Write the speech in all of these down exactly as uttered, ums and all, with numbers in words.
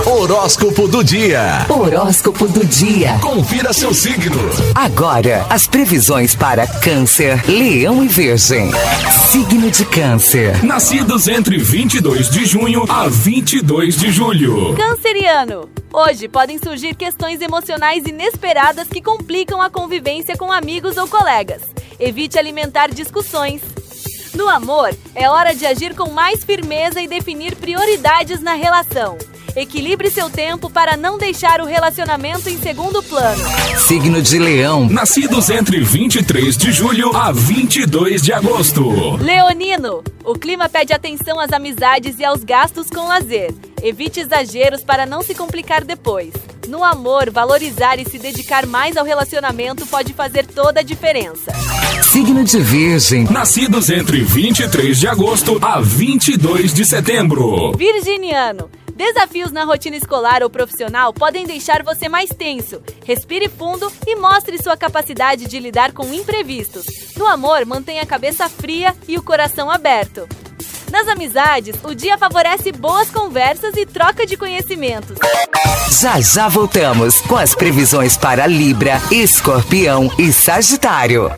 Horóscopo do dia. Horóscopo do dia. Confira seu signo. Agora, as previsões para Câncer, Leão e Virgem. Signo de Câncer. Nascidos entre vinte e dois de junho a vinte e dois de julho. Canceriano. Hoje podem surgir questões emocionais inesperadas que complicam a convivência com amigos ou colegas. Evite alimentar discussões. No amor, é hora de agir com mais firmeza e definir prioridades na relação. Equilibre seu tempo para não deixar o relacionamento em segundo plano. Signo de Leão. Nascidos entre vinte e três de julho a vinte e dois de agosto. Leonino. O clima pede atenção às amizades e aos gastos com lazer. Evite exageros para não se complicar depois. No amor, valorizar e se dedicar mais ao relacionamento pode fazer toda a diferença. Signo de Virgem. Nascidos entre vinte e três de agosto a vinte e dois de setembro. Virginiano. Desafios na rotina escolar ou profissional podem deixar você mais tenso. Respire fundo e mostre sua capacidade de lidar com imprevistos. No amor, mantenha a cabeça fria e o coração aberto. Nas amizades, o dia favorece boas conversas e troca de conhecimentos. Já já voltamos com as previsões para Libra, Escorpião e Sagitário.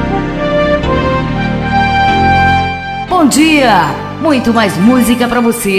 Bom dia! Muito mais música pra você.